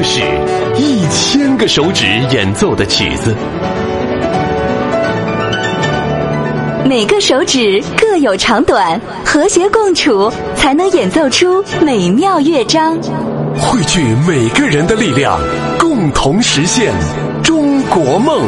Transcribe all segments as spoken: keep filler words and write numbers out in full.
是一千个手指演奏的曲子。 每个手指各有长短，和谐共处，才能演奏出美妙乐章。 汇聚每个人的力量，共同实现中国梦。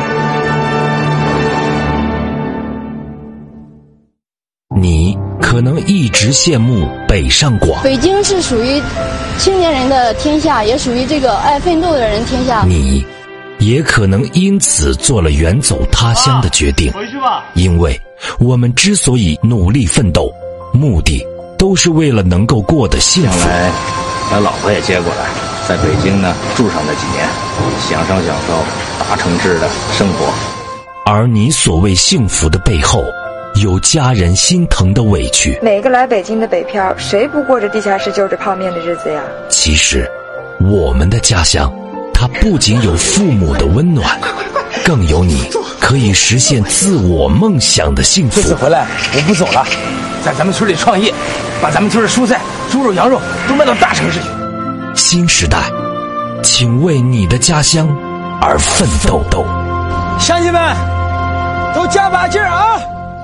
你可能一直羡慕北上广， 北京是属于青年人的天下，也属于这个爱奋斗的人天下。 你也可能因此做了远走他乡的决定， 回去吧。 因为我们之所以努力奋斗，目的都是为了能够过得幸福。 将来把老婆也接过来，在北京呢住上那几年，享受享受大城市的生活。 而你所谓幸福的背后，有家人心疼的委屈。 每个来北京的北漂，谁不过着地下室就着泡面的日子呀？ 其实我们的家乡，它不仅有父母的温暖，更有你可以实现自我梦想的幸福。 这次回来我不走了，在咱们村里创业，把咱们村的蔬菜、猪肉、羊肉都卖到大城市去。 新时代，请为你的家乡而奋斗。 乡亲们，都加把劲儿啊！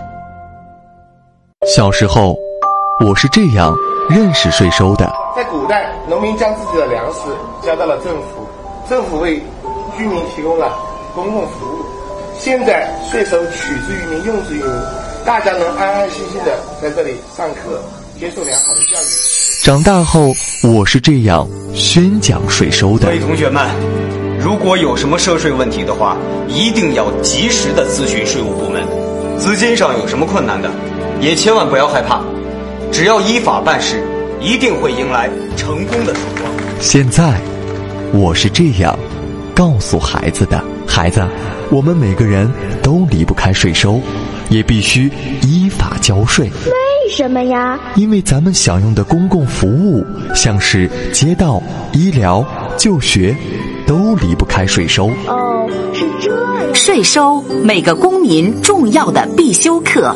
小时候，我是这样认识税收的。 在古代，农民将自己的粮食交到了政府，政府为居民提供了公共服务。现在税收取之于民，用之于民，大家能安安心心的在这里上课，接受良好的教育。 长大后，我是这样宣讲税收的。 各位同学们，如果有什么涉税问题的话，一定要及时的咨询税务部门。资金上有什么困难的，也千万不要害怕，只要依法办事，一定会迎来成功的曙光。 现在，我是这样告诉孩子的：孩子，我们每个人都离不开税收，也必须依法交税。 为什么呀？ 因为咱们享用的公共服务，像是街道、医疗、就学，都离不开税收。 哦，是这样。 税收，每个公民重要的必修课。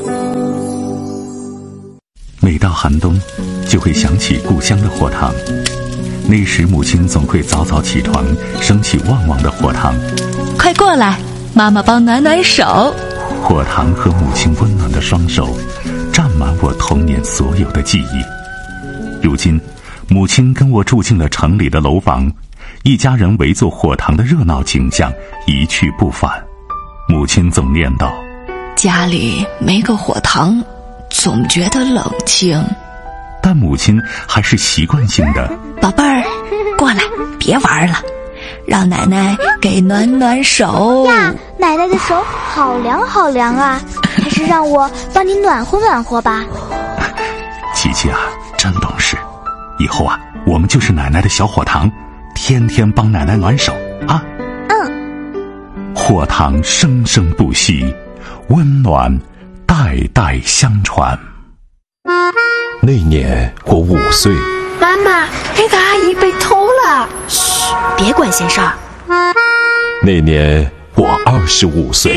每到寒冬，就会想起故乡的火塘。那时母亲总会早早起床，升起旺旺的火塘。 快过来，妈妈帮暖暖手。 火塘和母亲温暖的双手，占满我童年所有的记忆。如今，母亲跟我住进了城里的楼房，一家人围坐火塘的热闹景象一去不返。母亲总念叨： 家里没个火塘，总觉得冷清。 但母亲还是习惯性的： 宝贝儿，过来，别玩了，让奶奶给暖暖手呀。奶奶的手好凉好凉啊，还是让我帮你暖和暖和吧。 琪琪啊，真懂事，以后啊，我们就是奶奶的小火塘，天天帮奶奶暖手啊。 嗯。 火塘生生不息，温暖代代相传。 那年我五岁。 妈妈，那个阿姨被偷了。 嘘，别管闲事儿。 那年我二十五岁。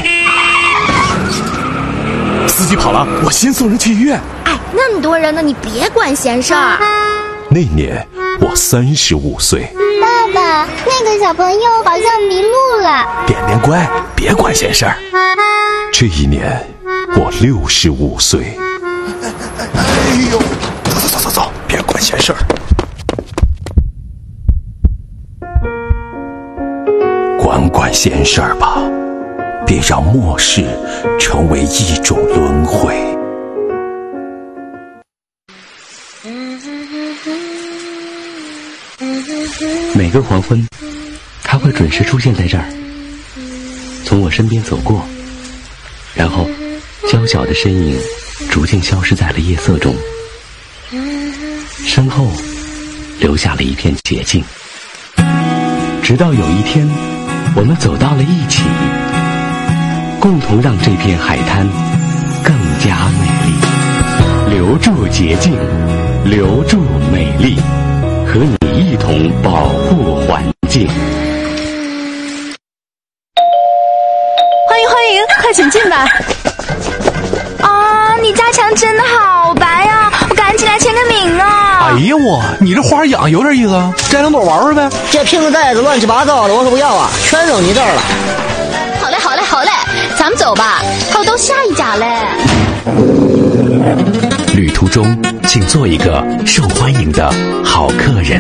司机跑了，我先送人去医院。 哎，那么多人呢，你别管闲事儿。 那年我三十五岁。 爸爸，那个小朋友好像迷路了。 点点乖，别管闲事儿。这一年我六十五岁。哎呦，走走走走走，别管闲事儿。管管闲事儿吧，别让末世成为一种轮回。 每个黄昏，他会准时出现在这儿，从我身边走过，然后娇小的身影逐渐消失在了夜色中，身后留下了一片洁净。直到有一天，我们走到了一起，共同让这片海滩更加美丽。留住洁净，留住美丽，和你一同保护环境。 欢迎欢迎，快请进来。 啊，你家墙真的好白啊，我赶紧来签个名啊。 阿呀我，你这花养有点意思啊，摘两朵玩玩呗。 这瓶子袋子乱七八糟的，我可不要啊，全扔你这儿了。 好嘞，好嘞，好嘞，咱们走吧，还有到下一家嘞。 旅途中，请做一个受欢迎的好客人。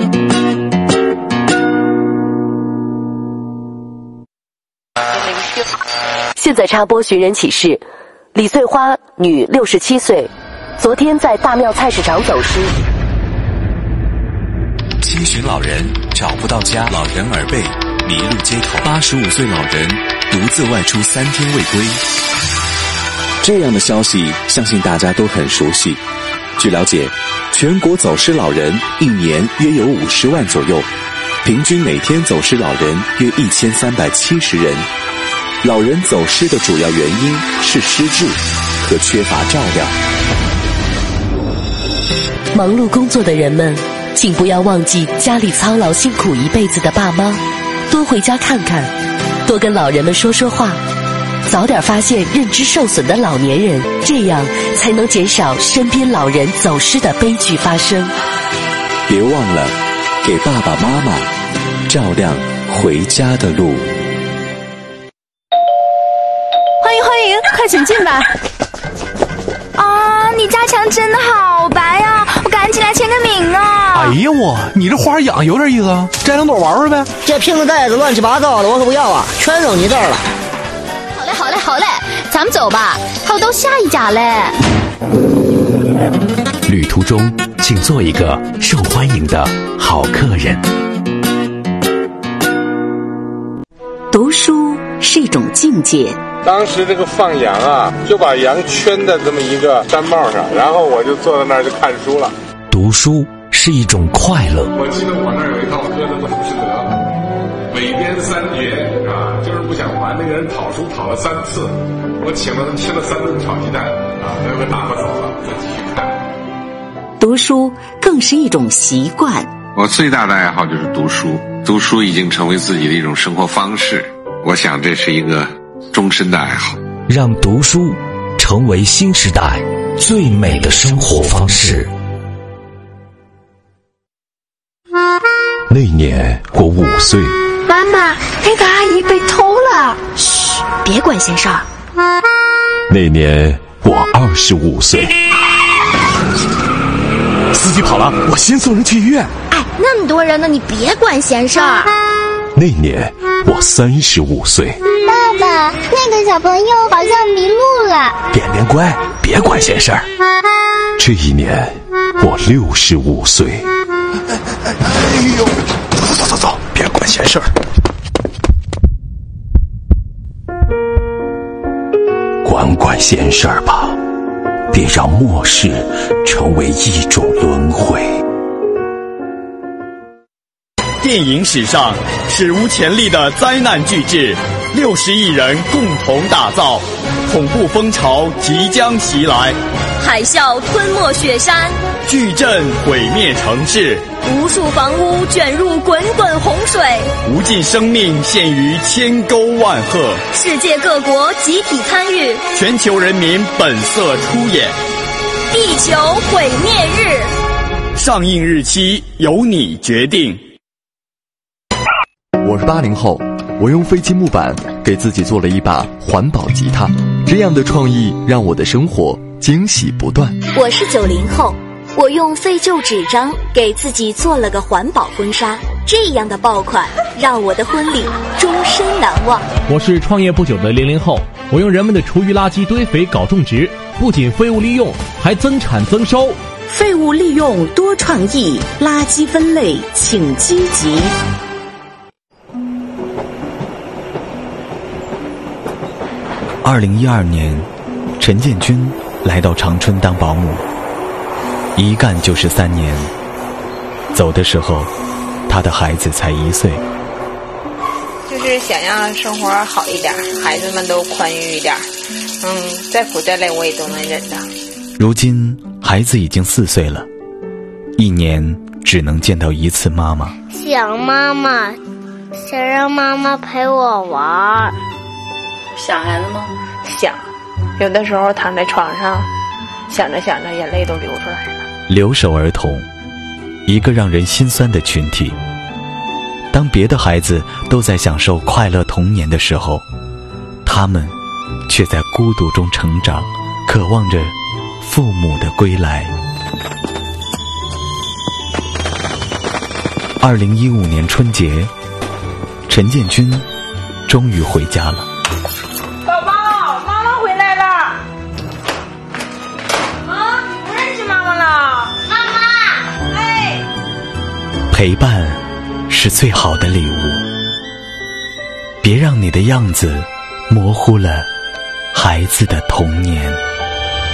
现在插播寻人启事：李翠花，女，六十七岁，昨天在大庙菜市场走失。 七旬老人找不到家，老人耳背，迷路街头。八十五岁老人独自外出三天未归。这样的消息，相信大家都很熟悉。据了解，全国走失老人一年约有五十万左右，平均每天走失老人约一千三百七十人。老人走失的主要原因是失智和缺乏照料。 忙碌工作的人们，请不要忘记家里操劳辛苦一辈子的爸妈，多回家看看，多跟老人们说说话，早点发现认知受损的老年人，这样才能减少身边老人走失的悲剧发生。 别忘了给爸爸妈妈照亮回家的路。 欢迎欢迎，快请进吧。 啊，你家墙真的好白呀、啊，我赶紧来签个名啊。 哎呀我，你这花养有点意思啊，摘两朵玩玩呗。 这瓶子袋子乱七八糟的，我可不要啊，全扔你这儿了。 好嘞，好嘞，好嘞，咱们走吧，还有到下一家嘞。 旅途中，请做一个受欢迎的好客人。 读书是一种境界。 当时这个放羊啊，就把羊圈在这么一个山帽上，然后我就坐在那儿就看书了。 读书是一种快乐。 我记得我那儿有一套歌的浮士德，北边三绝啊，就是不想还那个人讨书讨了三次，我请了他吃了三顿炒鸡蛋啊，最后打发走了，再继续看。 读书更是一种习惯。 我最大的爱好就是读书，读书已经成为自己的一种生活方式，我想这是一个终身的爱好。 让读书成为新时代最美的生活方式。 那年我五岁。 妈妈，那个阿姨被偷了。嘘，别管闲事儿。 那年我二十五岁。 司机跑了，我先送人去医院。 哎，那么多人呢，你别管闲事儿。 那年我三十五岁。 爸爸，那个小朋友好像迷路了。 便便乖，别管闲事儿。这一年我六十五岁。哎呦，走走走走，别管闲事儿。管管闲事儿吧，别让末世成为一种轮回。 电影史上史无前例的灾难巨制，六十亿人共同打造，恐怖风潮即将袭来， 海啸吞没雪山， 巨震毁灭城市， 无数房屋卷入滚滚洪水， 无尽生命陷于千沟万壑， 世界各国集体参与， 全球人民本色出演。 地球毁灭日， 上映日期由你决定。 我是八零后，我用废弃木板给自己做了一把环保吉他，这样的创意让我的生活惊喜不断。 我是九零后，我用废旧纸张给自己做了个环保婚纱，这样的爆款让我的婚礼终身难忘。 我是创业不久的零零后，我用人们的厨余垃圾堆肥搞种植，不仅废物利用，还增产增收。 废物利用多创意，垃圾分类请积极。 二零一二年，陈建军来到长春当保姆，一干就是三年。走的时候，他的孩子才一岁。 就是想让生活好一点，孩子们都宽裕一点，嗯，再苦再累我也都能忍的。 如今孩子已经四岁了，一年只能见到一次妈妈。 想妈妈，想让妈妈陪我玩。 想孩子吗？想，有的时候躺在床上，想着想着眼泪都流出来了。 留守儿童一个让人心酸的群体。当别的孩子都在享受快乐童年的时候，他们却在孤独中成长，渴望着父母的归来。二零一五年春节，陈建军终于回家了。 宝宝，妈妈回来了。啊，不认识妈妈了。妈妈，哎。 陪伴是最好的礼物，别让你的样子模糊了孩子的童年。